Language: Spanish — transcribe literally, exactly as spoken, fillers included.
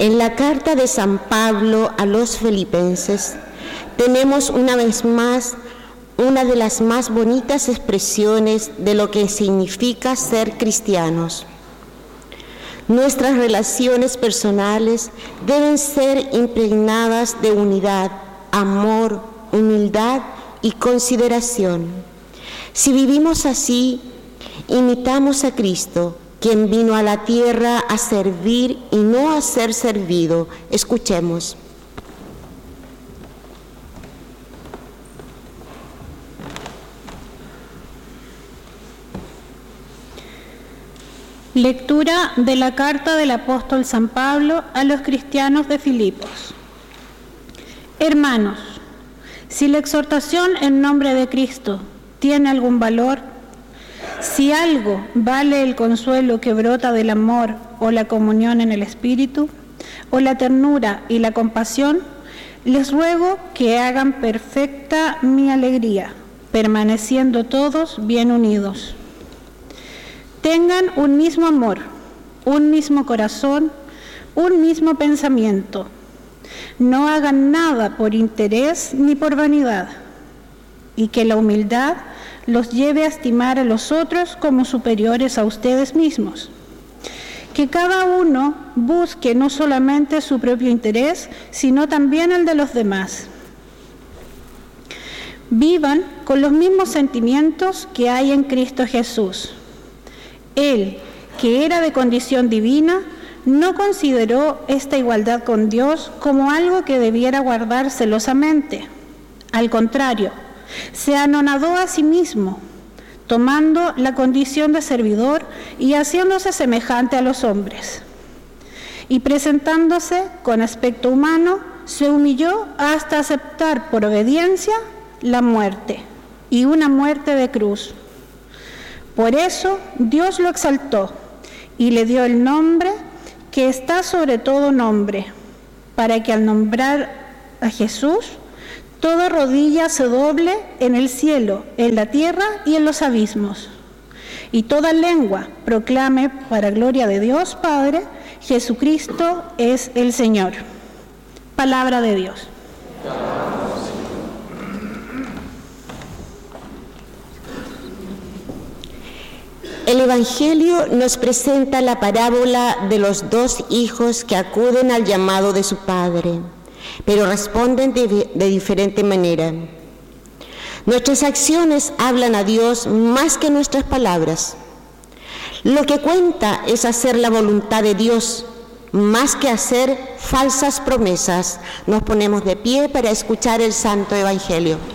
En la carta de San Pablo a los Filipenses tenemos una vez más una de las más bonitas expresiones de lo que significa ser cristianos. Nuestras relaciones personales deben ser impregnadas de unidad, amor, humildad y consideración. Si vivimos así, imitamos a Cristo, quien vino a la tierra a servir y no a ser servido. Escuchemos. Lectura de la carta del apóstol San Pablo a los cristianos de Filipos. Hermanos, si la exhortación en nombre de Cristo tiene algún valor, si algo vale el consuelo que brota del amor o la comunión en el Espíritu, o la ternura y la compasión, les ruego que hagan perfecta mi alegría, permaneciendo todos bien unidos. Tengan un mismo amor, un mismo corazón, un mismo pensamiento. No hagan nada por interés ni por vanidad, y que la humildad los lleve a estimar a los otros como superiores a ustedes mismos. Que cada uno busque no solamente su propio interés, sino también el de los demás. Vivan con los mismos sentimientos que hay en Cristo Jesús. Él, que era de condición divina, no consideró esta igualdad con Dios como algo que debiera guardar celosamente. Al contrario, se anonadó a sí mismo, tomando la condición de servidor y haciéndose semejante a los hombres. Y presentándose con aspecto humano, se humilló hasta aceptar por obediencia la muerte, y una muerte de cruz. Por eso Dios lo exaltó y le dio el nombre que está sobre todo nombre, para que al nombrar a Jesús, toda rodilla se doble en el cielo, en la tierra y en los abismos, y toda lengua proclame para gloria de Dios Padre, Jesucristo es el Señor. Palabra de Dios. El Evangelio nos presenta la parábola de los dos hijos que acuden al llamado de su padre, pero responden de, de diferente manera. Nuestras acciones hablan a Dios más que nuestras palabras. Lo que cuenta es hacer la voluntad de Dios, más que hacer falsas promesas. Nos ponemos de pie para escuchar el Santo Evangelio.